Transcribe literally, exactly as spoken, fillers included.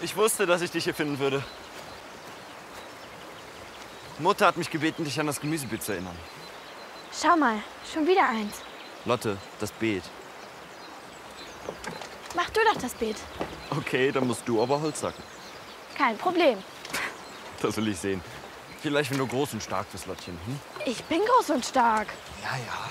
Ich wusste, dass ich dich hier finden würde. Mutter hat mich gebeten, dich an das Gemüsebeet zu erinnern. Schau mal, schon wieder eins. Lotte, das Beet. Mach du doch das Beet. Okay, dann musst du aber Holz sacken. Kein Problem. Das will ich sehen. Vielleicht, wenn du groß und stark bist, Lottchen. Hm? Ich bin groß und stark. Ja, ja.